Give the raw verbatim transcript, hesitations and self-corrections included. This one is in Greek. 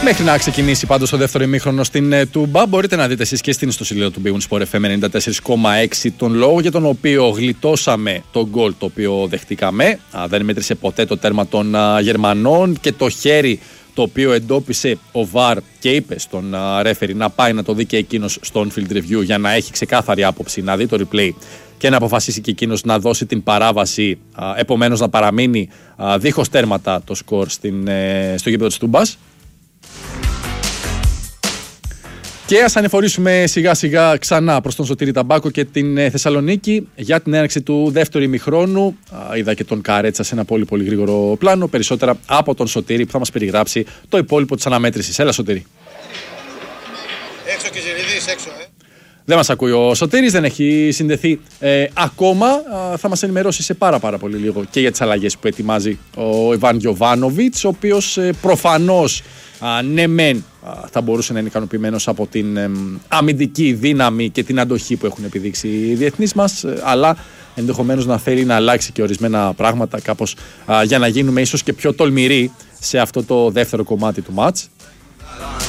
Μέχρι να ξεκινήσει πάντως το δεύτερο ημίχρονο στην Τούμπα, μπορείτε να δείτε εσείς και στην ιστοσελίδα του Big Win Sport εφ εμ ενενήντα τέσσερα κόμμα έξι τον λόγο για τον οποίο γλιτώσαμε το γκολ το οποίο δεχτήκαμε. Α, δεν μέτρησε ποτέ το τέρμα των α, Γερμανών και το χέρι το οποίο εντόπισε ο Βαρ και είπε στον ρέφερι να πάει να το δει και εκείνος στο on-field review για να έχει ξεκάθαρη άποψη, να δει το replay και να αποφασίσει και εκείνος να δώσει την παράβαση, α, επομένως να παραμείνει α, δίχως τέρματα το σκορ στην, ε, στο γήπεδο της Τούμπας. Και ας ανεφορήσουμε σιγά σιγά ξανά προς τον Σωτήρη Ταμπάκο και την ε, Θεσσαλονίκη για την έναρξη του δεύτερου ημιχρόνου. Α, είδα και τον Καρέτσα σε ένα πολύ πολύ γρήγορο πλάνο. Περισσότερα από τον Σωτήρη που θα μας περιγράψει το υπόλοιπο της αναμέτρησης. Έλα Σωτήρη. Έξω και Ζηριδής, έξω ε. Δεν μας ακούει ο Σωτήρης, δεν έχει συνδεθεί ε, ακόμα. Α, θα μας ενημερώσει σε πάρα πάρα πολύ λίγο και για τις αλλαγές που ετοιμάζει ο Ιβάν Γιοβάνοβιτς, ο οποίος ε, προφανώς α, ναι μεν α, θα μπορούσε να είναι ικανοποιημένος από την ε, αμυντική δύναμη και την αντοχή που έχουν επιδείξει οι διεθνείς μας, ε, αλλά ενδεχομένως να θέλει να αλλάξει και ορισμένα πράγματα κάπως α, για να γίνουμε ίσως και πιο τολμηροί σε αυτό το δεύτερο κομμάτι του μάτς.